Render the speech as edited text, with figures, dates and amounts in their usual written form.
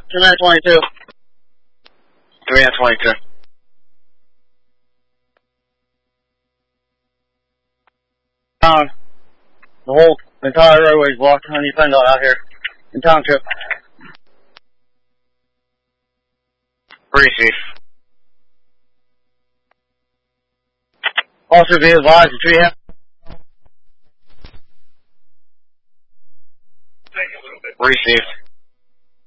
222. 322. The whole entire roadway is blocked. I need PennDOT out here in Township. Receive. Also be advised the tree have Received.